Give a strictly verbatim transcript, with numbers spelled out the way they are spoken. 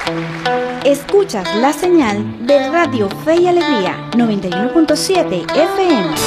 Escuchas la señal de Radio Fe y Alegría noventa y uno punto siete F M.